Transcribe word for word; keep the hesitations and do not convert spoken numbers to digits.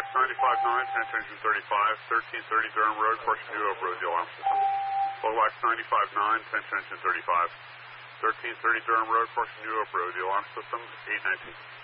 Wax ninety-five nine, Panther Engine thirty-five, thirteen thirty Durham Road, portion New Hope Road, the alarm system. Wax ninety-five nine, Panther Engine thirty-five, thirteen thirty Durham Road, portion New Hope Road, the alarm system, eight nineteen.